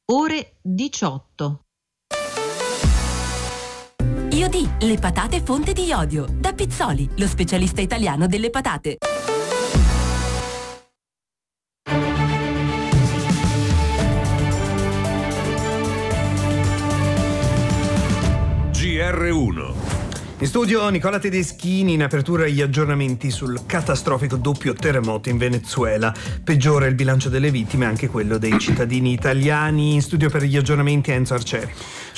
ore 18. Iodì, le patate fonte di iodio. Da Pizzoli, lo specialista italiano delle patate. GR1. In studio Nicola Tedeschini, in apertura gli aggiornamenti sul catastrofico doppio terremoto in Venezuela. Peggiora il bilancio delle vittime, anche quello dei cittadini italiani. In studio per gli aggiornamenti Enzo Arcieri.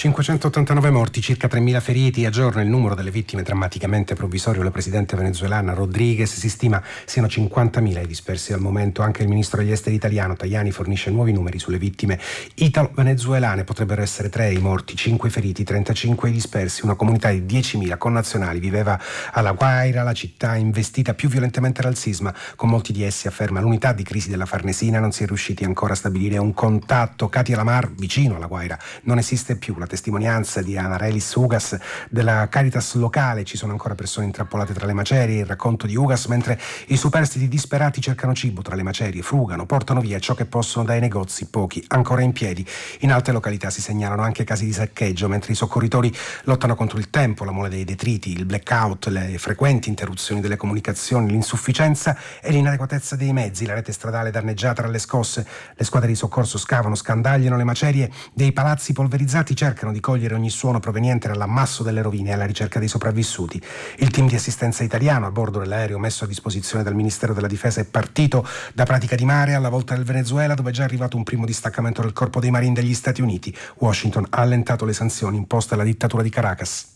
589 morti, circa 3.000 feriti. A giorno il numero delle vittime drammaticamente provvisorio. La presidente venezuelana Rodriguez si stima siano 50.000 i dispersi al momento. Anche il ministro degli esteri italiano Tajani fornisce nuovi numeri sulle vittime italo-venezuelane. Potrebbero essere 3 i morti, 5 i feriti, 35 i dispersi. Una comunità di 10.000 connazionali viveva a La Guaira, la città investita più violentemente dal sisma. Con molti di essi, afferma l'unità di crisi della Farnesina, non si è riusciti ancora a stabilire un contatto. Katia Lamar, vicino alla Guaira, non esiste più. La testimonianza di Anarelis Ugas della Caritas locale: ci sono ancora persone intrappolate tra le macerie. Il racconto di Ugas mentre i superstiti disperati cercano cibo tra le macerie, frugano, portano via ciò che possono dai negozi, pochi ancora in piedi. In altre località si segnalano anche casi di saccheggio, mentre i soccorritori lottano contro il tempo, la mole dei detriti, il blackout, le frequenti interruzioni delle comunicazioni, l'insufficienza e l'inadeguatezza dei mezzi. La rete stradale danneggiata dalle scosse. Le squadre di soccorso scavano, scandagliano le macerie dei palazzi polverizzati, cercano di cogliere ogni suono proveniente dall'ammasso delle rovine alla ricerca dei sopravvissuti. Il team di assistenza italiano a bordo dell'aereo messo a disposizione dal Ministero della Difesa è partito da Pratica di Mare alla volta del Venezuela, dove è già arrivato un primo distaccamento del Corpo dei Marine degli Stati Uniti. Washington ha allentato le sanzioni imposte alla dittatura di Caracas.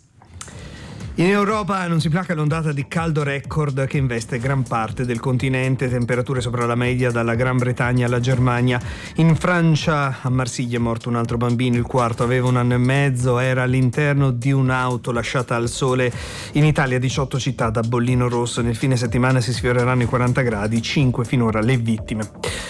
In Europa non si placa l'ondata di caldo record che investe gran parte del continente, temperature sopra la media dalla Gran Bretagna alla Germania. In Francia, a Marsiglia, è morto un altro bambino, il quarto aveva 1 anno e mezzo, era all'interno di un'auto lasciata al sole. In Italia 18 città da bollino rosso, nel fine settimana si sfioreranno i 40 gradi, 5 finora le vittime.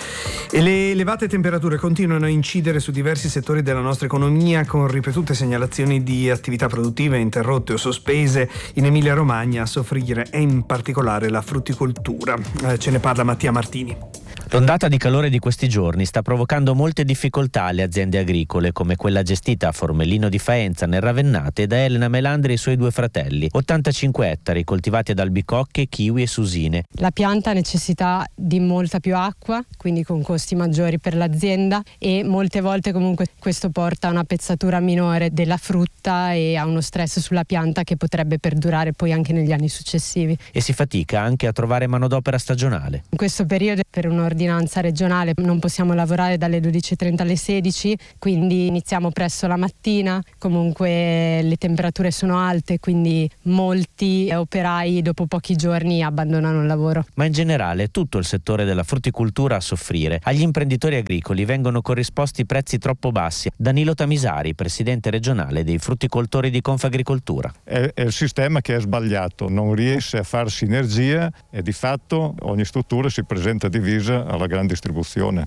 E le elevate temperature continuano a incidere su diversi settori della nostra economia, con ripetute segnalazioni di attività produttive interrotte o sospese. In Emilia-Romagna a soffrire è in particolare la frutticoltura. Ce ne parla Mattia Martini. L'ondata di calore di questi giorni sta provocando molte difficoltà alle aziende agricole, come quella gestita a Formelino di Faenza nel Ravennate da Elena Melandri e i suoi 2 fratelli. 85 ettari coltivati ad albicocche, kiwi e susine. La pianta ha necessità di molta più acqua, quindi con costi maggiori per l'azienda, e molte volte comunque questo porta a una pezzatura minore della frutta e a uno stress sulla pianta che potrebbe perdurare poi anche negli anni successivi. E si fatica anche a trovare manodopera stagionale. In questo periodo, per un'ordinanza regionale, non possiamo lavorare dalle 12:30 alle 16, quindi iniziamo presto la mattina. Comunque le temperature sono alte, quindi molti operai dopo pochi giorni abbandonano il lavoro. Ma in generale tutto il settore della frutticoltura a soffrire. Agli imprenditori agricoli vengono corrisposti prezzi troppo bassi. Danilo Tamisari, presidente regionale dei frutticoltori di Confagricoltura. È il sistema che è sbagliato, non riesce a far sinergia e di fatto ogni struttura si presenta divisa alla gran distribuzione.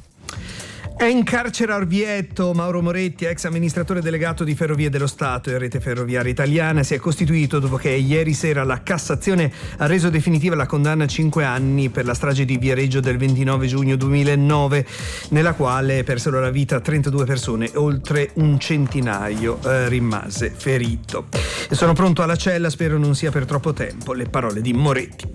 È in carcere a Orvieto. Mauro Moretti, ex amministratore delegato di Ferrovie dello Stato e Rete Ferroviaria Italiana, si è costituito dopo che ieri sera la Cassazione ha reso definitiva la condanna a 5 anni per la strage di Viareggio del 29 giugno 2009, nella quale persero la vita 32 persone e oltre un centinaio rimase ferito. E sono pronto alla cella, spero non sia per troppo tempo, le parole di Moretti.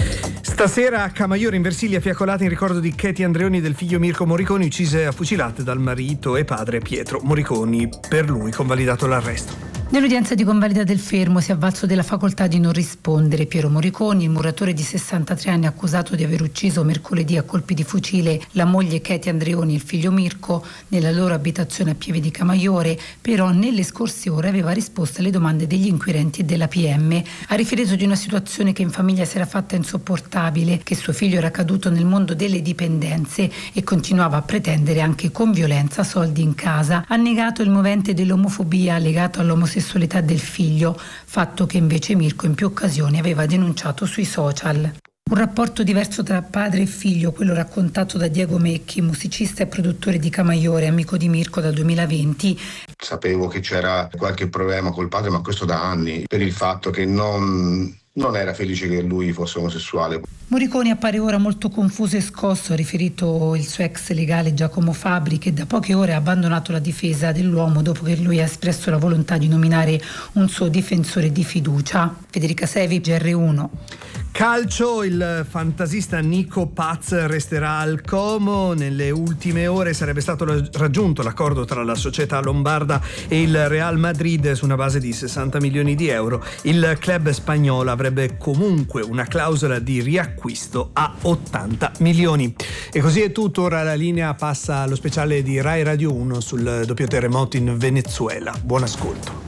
Stasera a Camaiore in Versilia, fiaccolata in ricordo di Katie Andreoni e del figlio Mirko Moriconi, uccise a fucilate dal marito e padre Pietro Moriconi. Per lui convalidato l'arresto. Nell'udienza di convalida del fermo si è avvalso della facoltà di non rispondere. Piero Moriconi, il muratore di 63 anni accusato di aver ucciso mercoledì a colpi di fucile la moglie Katie Andreoni e il figlio Mirko nella loro abitazione a Pieve di Camaiore, però nelle scorse ore aveva risposto alle domande degli inquirenti e della PM. Ha riferito di una situazione che in famiglia si era fatta insopportabile, che suo figlio era caduto nel mondo delle dipendenze e continuava a pretendere anche con violenza soldi in casa. Ha negato il movente dell'omofobia legato all'omosessualità del figlio, fatto che invece Mirko in più occasioni aveva denunciato sui social. Un rapporto diverso tra padre e figlio, quello raccontato da Diego Mecchi, musicista e produttore di Camaiore, amico di Mirko dal 2020. Sapevo che c'era qualche problema col padre, ma questo da anni, per il fatto che non era felice che lui fosse omosessuale. Moriconi appare ora molto confuso e scosso, ha riferito il suo ex legale Giacomo Fabbri, che da poche ore ha abbandonato la difesa dell'uomo dopo che lui ha espresso la volontà di nominare un suo difensore di fiducia. Federica Sevi, GR1. Calcio, il fantasista Nico Paz resterà al Como. Nelle ultime ore sarebbe stato raggiunto l'accordo tra la società lombarda e il Real Madrid su una base di 60 milioni di euro. Il club spagnolo avrebbe comunque una clausola di riacquisto a 80 milioni. E così è tutto, ora la linea passa allo speciale di Rai Radio 1 sul doppio terremoto in Venezuela. Buon ascolto.